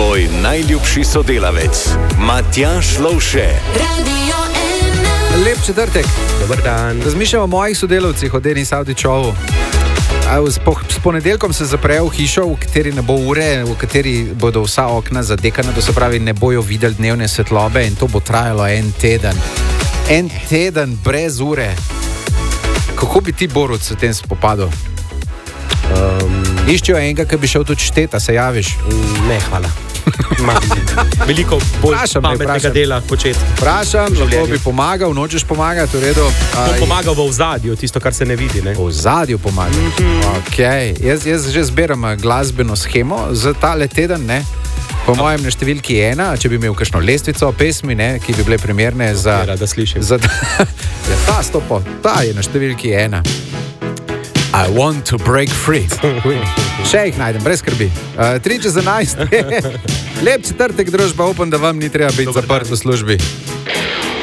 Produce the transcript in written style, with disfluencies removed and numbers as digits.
tvoj najljubši sodelavec, Matjaž Lovše. Lep četrtek. Dober dan. Razmišljamo o mojih sodelavcih, o Denis Avdićovu. S ponedeljkom se zaprejo v hišo, v kateri ne bo ure, v kateri bodo vsa okna zadekana, to se pravi, ne bojo videli dnevne svetlobe in to bo trajalo en teden. En teden brez ure. Kako bi ti, Borut, se tem spopadal? Iščejo enega, ki bi šel tudi šteta, se javiš? Ne, hvala. Veliko bolj pametnega dela početi. Vprašam, lahko bi pomagal, nočeš pomagati, v redu. Bom pomagal v ozadju, tisto, kar se ne vidi. Ne? V ozadju pomagaš. Okay. Jaz že zberam glasbeno shemo za tale teden, ne? Po mojem na številki 1, če bi imel kakšno lestvico pesmi, ne, ki bi bile primerne za... Da slišim. Ta je na številki 1. I want to break free. Še jih najdem, brez skrbi. 3:11. Lep četrtek, družba, upam, da vam ni treba biti zaprt v službi.